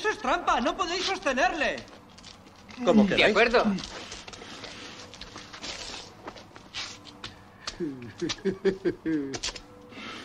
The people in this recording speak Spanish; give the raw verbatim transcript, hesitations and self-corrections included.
Eso es trampa. No podéis sostenerle. Como queráis. De acuerdo.